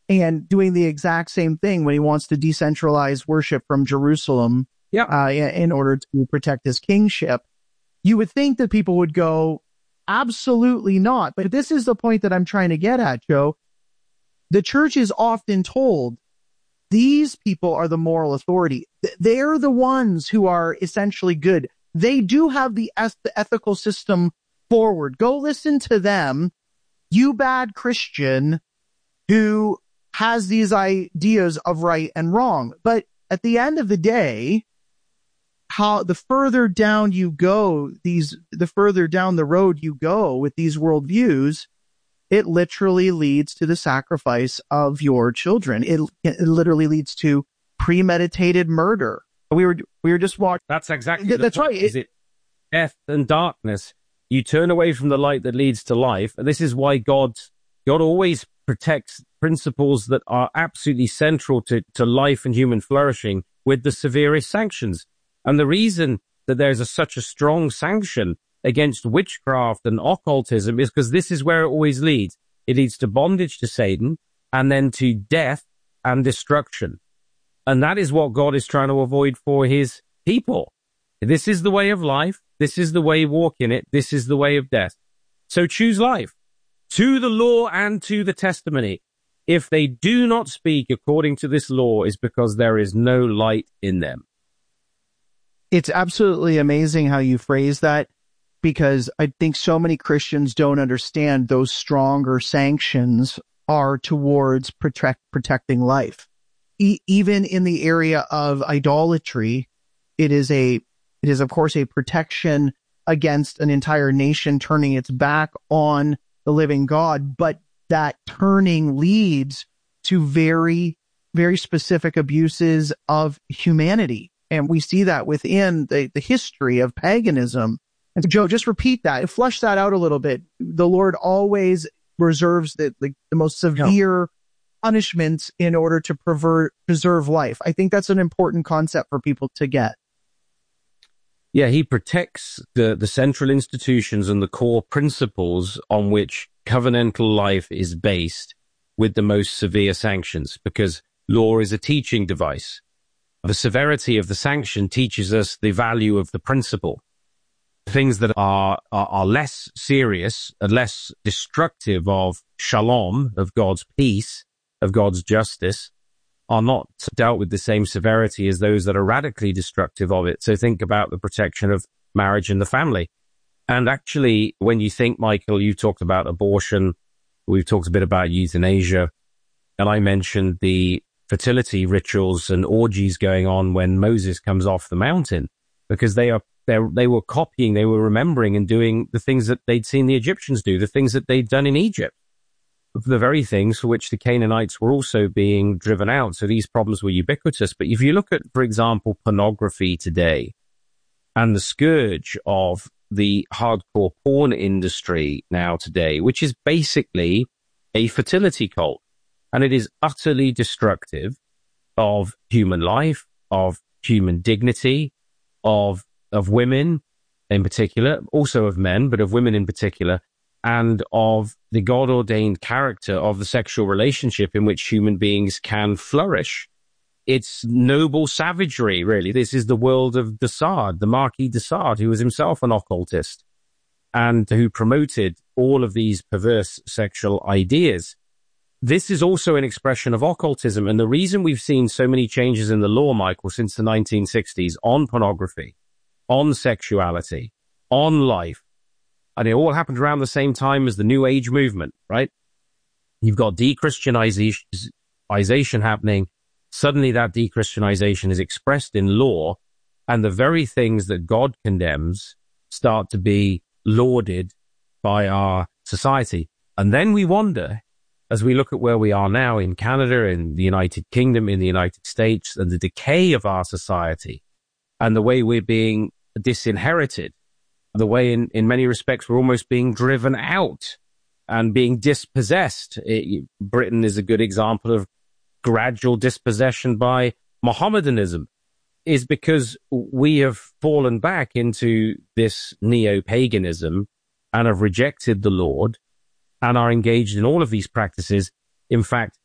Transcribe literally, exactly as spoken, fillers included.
and doing the exact same thing when he wants to decentralize worship from Jerusalem yeah. uh, in order to protect his kingship. You would think that people would go, absolutely not. But this is the point that I'm trying to get at, Joe. The church is often told these people are the moral authority. They're the ones who are essentially good. They do have the, eth- the ethical system forward. Go listen to them, you bad Christian who has these ideas of right and wrong. But at the end of the day, how the further down you go, these the further down the road you go with these worldviews, it literally leads to the sacrifice of your children. It, it literally leads to premeditated murder. We were we were just watching. That's exactly th- that's point, right. Is it death and darkness? You turn away from the light that leads to life, and this is why God God always protects principles that are absolutely central to, to life and human flourishing with the severest sanctions. And the reason that there's a, such a strong sanction against witchcraft and occultism is because this is where it always leads. It leads to bondage to Satan and then to death and destruction. And that is what God is trying to avoid for his people. This is the way of life. This is the way walk in it. This is the way of death. So choose life to the law and to the testimony. If they do not speak according to this law, is because there is no light in them. It's absolutely amazing how you phrase that, because I think so many Christians don't understand those stronger sanctions are towards protect, protecting life. E- even in the area of idolatry, it is a, it is of course a protection against an entire nation turning its back on the living God, but that turning leads to very, very specific abuses of humanity. And we see that within the, the history of paganism. And so, Joe, just repeat that, flesh that out a little bit. The Lord always reserves the, the, the most severe yeah. punishments in order to prever- preserve life. I think that's an important concept for people to get. Yeah, he protects the, the central institutions and the core principles on which covenantal life is based with the most severe sanctions, because law is a teaching device. The severity of the sanction teaches us the value of the principle. Things that are, are, are less serious and less destructive of shalom, of God's peace, of God's justice, are not dealt with the same severity as those that are radically destructive of it. So think about the protection of marriage and the family. And actually, when you think, Michael, you talked about abortion, we've talked a bit about euthanasia, and I mentioned the fertility rituals and orgies going on when Moses comes off the mountain, because they are they they were copying, they were remembering and doing the things that they'd seen the Egyptians do, the things that they'd done in Egypt, the very things for which the Canaanites were also being driven out. So these problems were ubiquitous. But if you look at, for example, pornography today and the scourge of the hardcore porn industry now today, which is basically a fertility cult, and it is utterly destructive of human life, of human dignity, of of women in particular, also of men, but of women in particular, and of the God-ordained character of the sexual relationship in which human beings can flourish. It's noble savagery, really. This is the world of de Sade, the Marquis de Sade, who was himself an occultist and who promoted all of these perverse sexual ideas. This is also an expression of occultism. And the reason we've seen so many changes in the law, Michael, since the nineteen sixties on pornography, on sexuality, on life, and it all happened around the same time as the New Age movement, right? You've got de-Christianization happening. Suddenly that de-Christianization is expressed in law, and the very things that God condemns start to be lauded by our society. And then we wonder, as we look at where we are now in Canada, in the United Kingdom, in the United States, and the decay of our society, and the way we're being disinherited, the way in, in many respects we're almost being driven out and being dispossessed. It, Britain is a good example of gradual dispossession by Mohammedanism, is because we have fallen back into this neo-paganism and have rejected the Lord and are engaged in all of these practices. In fact,